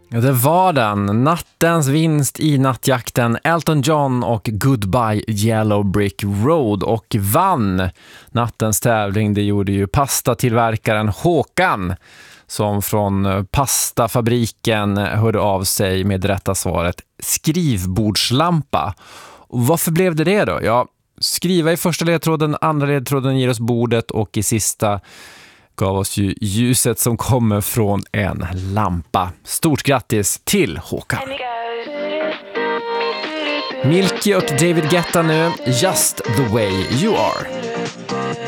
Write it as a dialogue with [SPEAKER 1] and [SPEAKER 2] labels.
[SPEAKER 1] Ja, det var den. Nattens vinst i nattjakten. Elton John och Goodbye Yellow Brick Road. Och vann nattens tävling. Det gjorde ju pastatillverkaren Håkan, som från pastafabriken hörde av sig med rätta svaret skrivbordslampa. Och varför blev det då? Ja, skriva i första ledtråden, andra ledtråden ger oss bordet och i sista gav oss ju ljuset som kommer från en lampa. Stort grattis till Håkan. Milky och David Guetta nu, Just the way you are.